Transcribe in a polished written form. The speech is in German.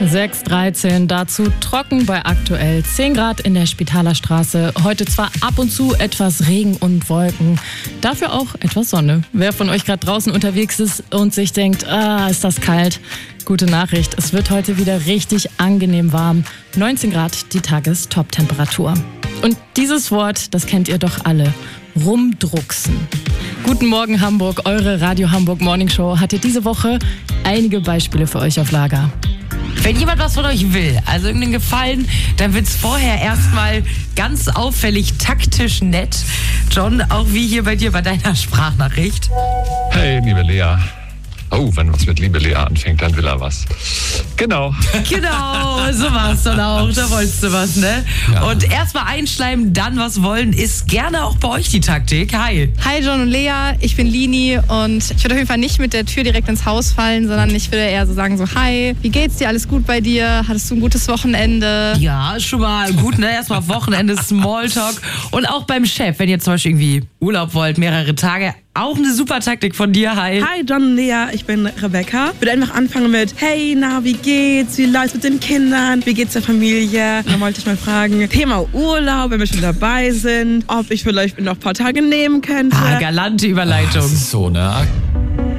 6:13, dazu trocken bei aktuell 10 Grad in der Spitaler Straße. Heute zwar ab und zu etwas Regen und Wolken, dafür auch etwas Sonne. Wer von euch gerade draußen unterwegs ist und sich denkt, ist das kalt? Gute Nachricht, es wird heute wieder richtig angenehm warm. 19 Grad die Tagestop-Temperatur. Und dieses Wort, das kennt ihr doch alle, rumdrucksen. Guten Morgen Hamburg, eure Radio Hamburg Morning Show hatte diese Woche einige Beispiele für euch auf Lager. Wenn jemand was von euch will, also irgendeinen Gefallen, dann wird's vorher erstmal ganz auffällig taktisch nett. John, auch wie hier bei dir bei deiner Sprachnachricht. Hey, liebe Lea. Oh, wenn was mit liebe Lea anfängt, dann will er was. Genau. Genau, so war's dann auch. Da wolltest du was, ne? Ja. Und erstmal einschleimen, dann was wollen, ist gerne auch bei euch die Taktik. Hi. Hi John und Lea, ich bin Lini und ich würde auf jeden Fall nicht mit der Tür direkt ins Haus fallen, sondern ich würde eher so sagen so, hi, wie geht's dir, alles gut bei dir? Hattest du ein gutes Wochenende? Ja, schon mal gut, ne? Erstmal Wochenende, Smalltalk und auch beim Chef, wenn ihr zum Beispiel irgendwie Urlaub wollt, mehrere Tage, auch eine super Taktik von dir, hi. Hi John und Lea, ich bin Rebecca. Ich würde einfach anfangen mit, hey, na, wie geht's? Wie läuft's mit den Kindern? Wie geht's der Familie? Dann wollte ich mal fragen, Thema Urlaub, wenn wir schon dabei sind, ob ich vielleicht noch ein paar Tage nehmen könnte. Galante Überleitung. Das ist so, ne?